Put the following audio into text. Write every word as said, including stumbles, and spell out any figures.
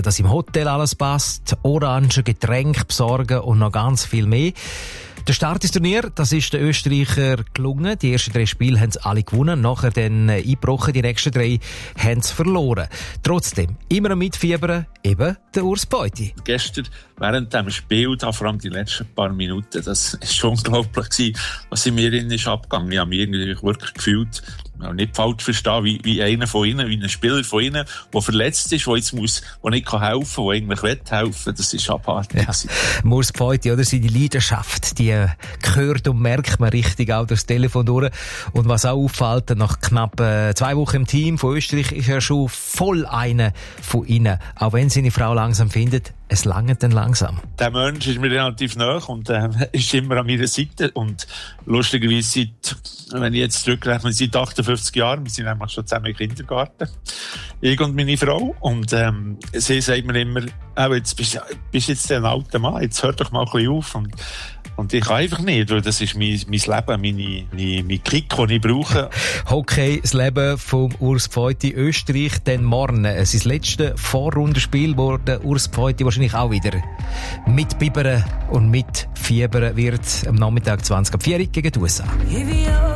dass im Hotel alles passt, Orangen, Getränke besorgen und noch ganz viel mehr. Der Start ins Turnier, das ist den Österreicher gelungen. Die ersten drei Spiele haben sie alle gewonnen, nachher dann eingebrochen, die nächsten drei haben sie verloren. Trotzdem, immer am Mitfiebern, eben der Urs Beuti. Gestern, während dem Spiel, da vor allem die letzten paar Minuten, das war schon unglaublich gewesen, was in mir innen ist abgegangen. Ich habe mich irgendwie wirklich gefühlt, nicht falsch verstehen, wie, wie einer von ihnen, wie ein Spieler von ihnen, der verletzt ist, der jetzt muss, der nicht helfen kann, der eigentlich helfen will. Das ist abartig. Ja. Urs Beuti, oder? Seine Leidenschaft, die gehört und merkt man richtig auch durchs Telefon durch. Und was auch auffällt, nach knapp äh, zwei Wochen im Team von Österreich ist er schon voll einer von ihnen. Auch wenn seine Frau langsam findet, es langt dann langsam. Der Mensch ist mir relativ nahe und äh, ist immer an meiner Seite. Und lustigerweise seit, wenn ich jetzt zurückrechne, seit achtundfünfzig Jahren, wir sind nämlich schon zusammen im Kindergarten, ich und meine Frau. Und ähm, sie sagt mir immer, oh, jetzt bist, bist jetzt ein alter Mann, jetzt hör doch mal ein bisschen auf. Und Und ich kann einfach nicht, weil das ist mein, mein Leben, meine, meine, mein Kick, den ich brauche. Hockey, das Leben vom Urs Beuti, Österreich, dann morgen. Es ist das letzte Vorrundenspiel, wo der Urs Beuti wahrscheinlich auch wieder mitbibbern und mitfiebern wird am Nachmittag zwanzig Uhr vier gegen die U S A.